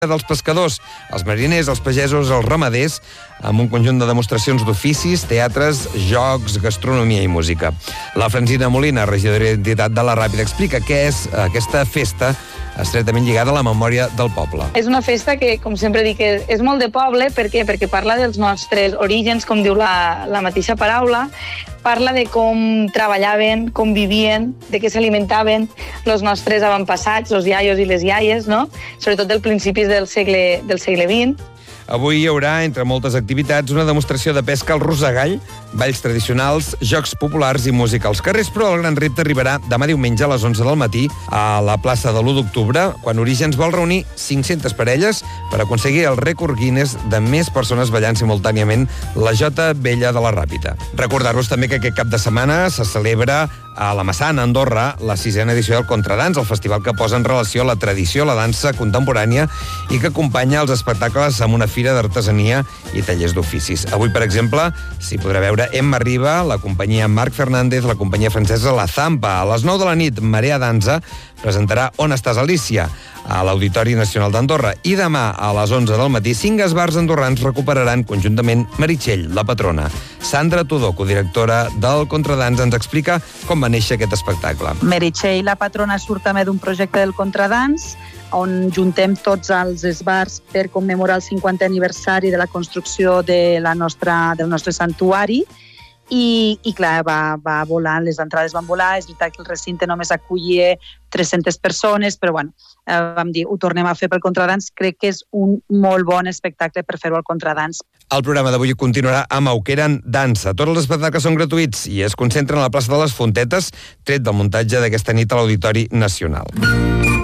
dels pescadors, els mariners, els pagesos, els ramaders, amb un conjunt de demostracions d'oficis, teatres, jocs, gastronomia i música. La Francina Molina, regidora d'Identitat de la Ràpita, explica què és aquesta festa estretament lligada a la memòria del poble. És una festa que, com sempre dic, és molt de poble. Per què? Perquè parla dels nostres orígens, com diu la mateixa paraula, parla de com treballaven, com vivien, de què s'alimentaven els nostres avantpassats, els iaios i les iaies, no? Sobretot del principis del segle XX. Avui hi haurà, entre moltes activitats, una demostració de pesca al rosegall, balls tradicionals, jocs populars i música als carrers, però el gran repte arribarà demà diumenge a les 11 del matí a la plaça de l'1 d'octubre, quan Orígens vol reunir 500 parelles per aconseguir el rècord Guinness de més persones ballant simultàniament la Jota Vella de la Ràpita. Recordar-vos també que aquest cap de setmana se celebra a la Massana, a Andorra, la 6a edició del Contradans, el festival que posa en relació la tradició, la dansa contemporània i que acompanya els espectacles amb una fira d'artesania i tallers d'oficis. Avui, per exemple, s'hi podrà veure Emma Riba, la companyia Marc Fernández, la companyia francesa La Zampa. A les 9 de la nit, Marea Danza presentarà On estàs, Alicia?, a l'Auditori Nacional d'Andorra. I demà, a les 11 del matí, 5 esbars andorrans recuperaran conjuntament Meritxell, la patrona. Sandra Tudó, codirectora del Contradans, ens explica com va néixer aquest espectacle. Meritxell, la patrona, surt també d'un projecte del Contradans, on juntem tots els esbars per commemorar el 50è aniversari de la construcció del nostre santuari. I clar, va volant, les entrades van volar, és veritat que el recinte només acollia 300 persones, però bueno, vam dir, ho tornem a fer pel Contradans, crec que és un molt bon espectacle per fer-ho al Contradans. El programa d'avui continuarà amb Auqueren Dansa. Tots els espectacles són gratuïts i es concentren a la plaça de les Fontetes, tret del muntatge d'aquesta nit a l'Auditori Nacional.